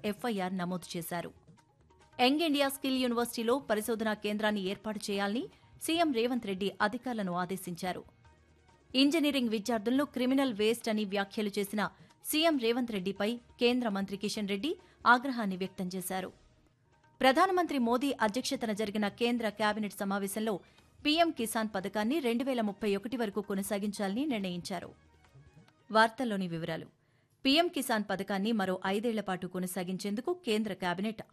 FIR నమోదు చేశారు. Young India skill యూనివర్సిటీలో పరిశోధనా కేంద్రాన్ని ఏర్పాటు చేయాలని సీఎం రేవంత్ రెడ్డి అధికారులను ఆదేశించారు. ఇంజనీరింగ్ విద్యార్థులను క్రిమినల్ వేస్ట్ అని వ్యాఖ్యలు చేసిన సీఎం రేవంత్ రెడ్డిపై కేంద్ర మంత్రి కిషన్ రెడ్డి ఆగ్రహాన్ని వ్యక్తం చేశారు. ప్రధానమంత్రి మోదీ అధ్యక్షతన జరిగిన కేంద్ర కేబినెట్ సమావేశంలో పీఎం కిసాన్ పథకాన్ని 2031 వరకు కొనసాగించాలని నిర్ణయించారు. వార్తల్లోని వివరాలు. పీఎం కిసాన్ పథకాన్ని మరో 5 ఏళ్ల పాటు కొనసాగించేందుకు కేంద్ర కేబినెట్